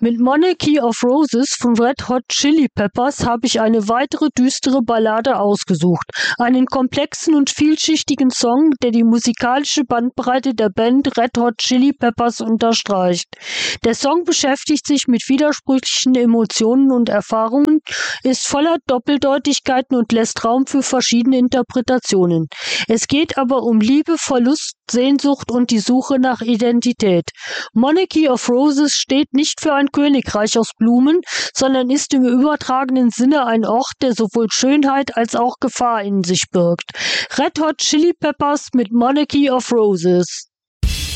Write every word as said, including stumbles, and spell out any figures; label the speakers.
Speaker 1: Mit Monarchy of Roses von Red Hot Chili Peppers habe ich eine weitere düstere Ballade ausgesucht. Einen komplexen und vielschichtigen Song, der die musikalische Bandbreite der Band Red Hot Chili Peppers unterstreicht. Der Song beschäftigt sich mit widersprüchlichen Emotionen und Erfahrungen, ist voller Doppeldeutigkeiten und lässt Raum für verschiedene Interpretationen. Es geht aber um Liebe, Verlust, Sehnsucht und die Suche nach Identität. Monarchy of Roses steht nicht für ein Königreich aus Blumen, sondern ist im übertragenen Sinne ein Ort, der sowohl Schönheit als auch Gefahr in sich birgt. Red Hot Chili Peppers mit Monarchy of Roses.